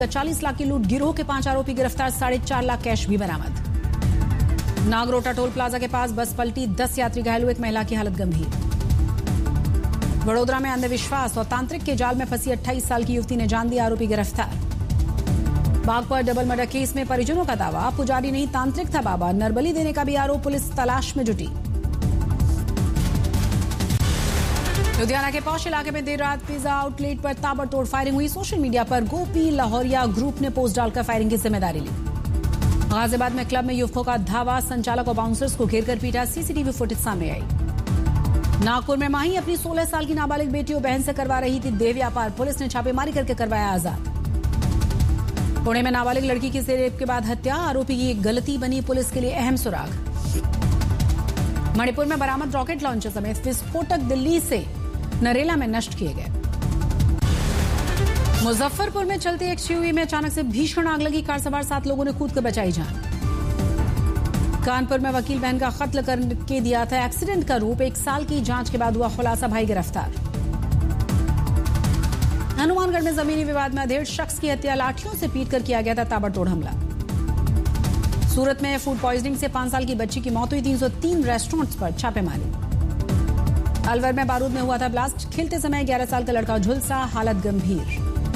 40 लाख की लूट गिरोह के 5 आरोपी गिरफ्तार, 4.5 लाख कैश भी बरामद। नागरोटा टोल प्लाजा के पास बस पलटी, 10 यात्री घायल हुए, एक महिला की हालत गंभीर। वडोदरा में अंधविश्वास और तांत्रिक के जाल में फंसी 28 साल की युवती ने जान दी, आरोपी गिरफ्तार। बागपत डबल मर्डर केस में परिजनों का दावा, पुजारी नहीं तांत्रिक था बाबा, नरबली देने का भी आरोप, पुलिस तलाश में जुटी। लुधियाना के पौष इलाके में देर रात पिज्जा आउटलेट पर ताबड़तोड़ फायरिंग हुई। सोशल मीडिया पर गोपी लाहौरिया ग्रुप ने पोस्ट डालकर फायरिंग की जिम्मेदारी ली। गाजियाबाद में क्लब में युवकों का धावा, संचालक और बाउंसर्स को घेरकर पीटा, सीसीटीवी फुटेज सामने आई। नागपुर में माही अपनी 16 साल की नाबालिग बेटी और बहन से करवा रही थी देह व्यापार, पुलिस ने छापेमारी करके करवाया आजाद। पुणे में नाबालिग लड़की की रेप के बाद हत्या, आरोपी की गलती बनी पुलिस के लिए अहम सुराग। मणिपुर में बरामद रॉकेट लॉन्चर समेत विस्फोटक दिल्ली से नरेला में नष्ट किए गए। मुजफ्फरपुर में चलती एक्सयूवी में अचानक से भीषण आग लगी, कार सवार 7 लोगों ने कूद कर बचाई जान। कानपुर में वकील बहन का कत्ल करके दिया था एक्सीडेंट का रूप, 1 साल की जांच के बाद हुआ खुलासा, भाई गिरफ्तार। हनुमानगढ़ में जमीनी विवाद में अधेड़ शख्स की हत्या, लाठियों से पीटकर किया गया था ताबड़तोड़ हमला। सूरत में फूड पॉइजनिंग से 5 साल की बच्ची की मौत हुई, 303 रेस्टोरेंट्स पर छापेमारी। अलवर में बारूद में हुआ था ब्लास्ट, खेलते समय 11 साल का लड़का झुलसा, हालत गंभीर।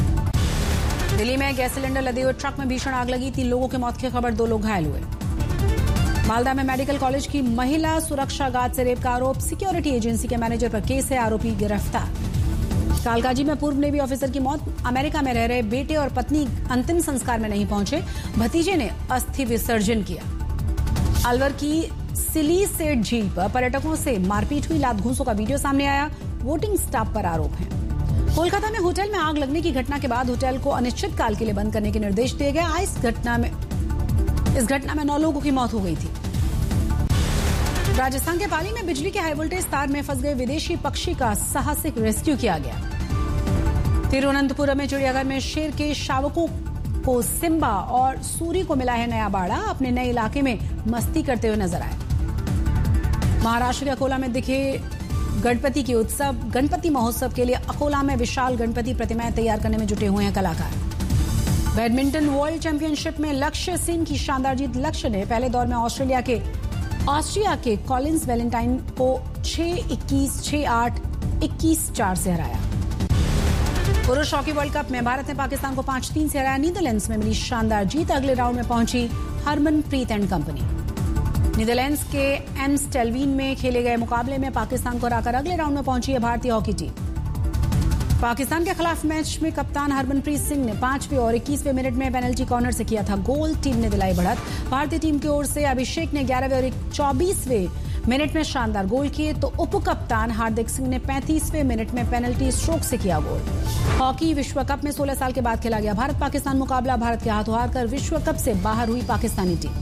दिल्ली में गैस सिलेंडर लदे हुए ट्रक में भीषण आग लगी, 3 लोगों की मौत की खबर, 2 लोग घायल हुए। मालदा में मेडिकल कॉलेज की महिला सुरक्षा गार्ड से रेप का आरोप, सिक्योरिटी एजेंसी के मैनेजर पर केस है, आरोपी गिरफ्तार। कालकाजी में पूर्व नेवी ऑफिसर की मौत, अमेरिका में रह रहे बेटे और पत्नी अंतिम संस्कार में नहीं पहुंचे, भतीजे ने अस्थि विसर्जन किया। अलवर की सिली सेठ झील पर पर्यटकों से मारपीट हुई, लात घूंसों का वीडियो सामने आया, वोटिंग स्टाफ पर आरोप है। कोलकाता में होटल में आग लगने की घटना के बाद होटल को अनिश्चित काल के लिए बंद करने के निर्देश दिए गए। इस घटना में 9 लोगों की मौत हो गई थी। राजस्थान के पाली में बिजली के हाई वोल्टेज तार में फंस गए विदेशी पक्षी का साहसिक रेस्क्यू किया गया। तिरुवनंतपुरम में चिड़ियाघर में शेर के शावकों को सिम्बा और सूरी को मिला है नया बाड़ा, अपने नए इलाके में मस्ती करते हुए नजर आए। महाराष्ट्र के अकोला में दिखे गणपति के उत्सव, गणपति महोत्सव के लिए अकोला में विशाल गणपति प्रतिमाएं तैयार करने में जुटे हुए हैं कलाकार। बैडमिंटन वर्ल्ड चैंपियनशिप में लक्ष्य सेन की शानदार जीत, लक्ष्य ने पहले दौर में ऑस्ट्रिया के कॉलिंस वैलेंटाइन को 6-21, 6-8, 21-4 से हराया। पुरुष हॉकी वर्ल्ड कप में भारत ने पाकिस्तान को 5-3 से हराया, नीदरलैंड्स में मिली शानदार जीत, अगले राउंड में पहुंची हरमनप्रीत एंड कंपनी। नीदरलैंड्स के एम्स्टेलवीन में खेले गए मुकाबले में पाकिस्तान को हराकर अगले राउंड में पहुंची है भारतीय हॉकी टीम। पाकिस्तान के खिलाफ मैच में कप्तान हरमनप्रीत सिंह ने 5वें और 21वें मिनट में पेनल्टी कॉर्नर से किया था गोल, टीम ने दिलाई बढ़त। भारतीय टीम की ओर से अभिषेक ने 11वें और 24वें मिनट में शानदार गोल किए, तो उप कप्तान हार्दिक सिंह ने 35वें मिनट में पेनल्टी स्ट्रोक से किया गोल। हॉकी विश्व कप में 16 साल के बाद खेला गया भारत पाकिस्तान मुकाबला, भारत के हाथों हारकर विश्व कप से बाहर हुई पाकिस्तानी टीम।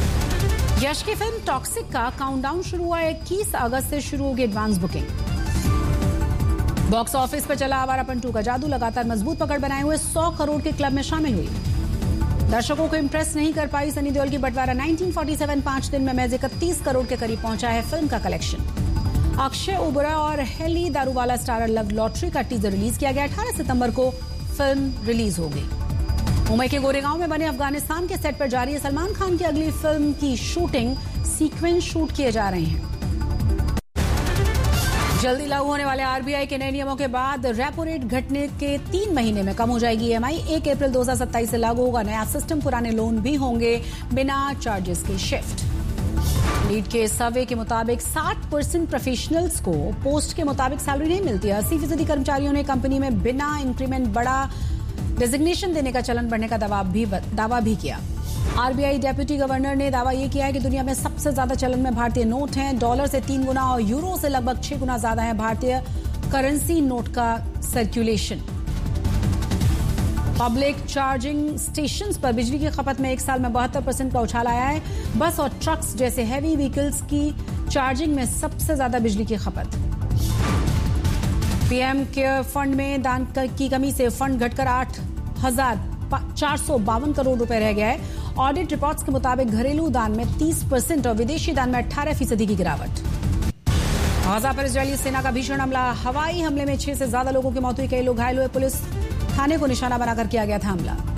यश की फिल्म टॉक्सिक का काउंटडाउन शुरू हुआ, 21 अगस्त से शुरू होगी एडवांस बुकिंग। बॉक्स ऑफिस पर चला आवारापन 2 का जादू, लगातार मजबूत पकड़ बनाए हुए 100 करोड़ के क्लब में शामिल हुई। दर्शकों को इंप्रेस नहीं कर पाई सनी देओल की बंटवारा, 1947 5 दिन में महज 31 करोड़ के करीब पहुंचा है फिल्म का कलेक्शन। अक्षय ओबरा और heli Daruwalla starrer love lottery का टीजर रिलीज किया गया, 18 सितंबर को फिल्म रिलीज होगी। मुंबई के गोरेगांव में बने अफगानिस्तान के सेट पर जारी है सलमान खान की अगली फिल्म की शूटिंग, सीक्वेंस शूट किए जा रहे हैं। जल्दी लागू होने वाले आरबीआई के नए नियमों के बाद रेपो रेट घटने के 3 महीने में कम हो जाएगी ईएमआई, 1 अप्रैल 2027 से लागू होगा नया सिस्टम, पुराने लोन भी होंगे बिना चार्जेस के शिफ्ट। लीड के सर्वे के मुताबिक 60% प्रोफेशनल्स को पोस्ट के मुताबिक सैलरी नहीं मिलती है, 80% कर्मचारियों ने कंपनी में बिना इंक्रीमेंट बड़ा डेजिग्नेशन देने का चलन बढ़ने का दावा भी किया। आरबीआई डेप्यूटी गवर्नर ने दावा यह किया है कि दुनिया में सबसे ज्यादा चलन में भारतीय नोट हैं, डॉलर से 3 गुना और यूरो से लगभग 6 गुना ज्यादा है भारतीय करेंसी नोट का सर्कुलेशन। पब्लिक चार्जिंग स्टेशंस पर बिजली की खपत में 1 साल में 72% का उछाल आया है। बस और ट्रक्स जैसे हैवी व्हीकल्स की चार्जिंग में सबसे ज्यादा बिजली की खपत। पीएम केयर फंड में दान की कमी से फंड घटकर 8,452 करोड़ रुपए रह गया है। ऑडिट रिपोर्ट्स के मुताबिक घरेलू दान में 30% और विदेशी दान में 18% की गिरावट। गाजा पर इजरायली सेना का भीषण हमला, हवाई हमले में 6 से ज्यादा लोगों की मौत हुई, कई लोग घायल हुए, पुलिस थाने को निशाना बनाकर किया गया था हमला।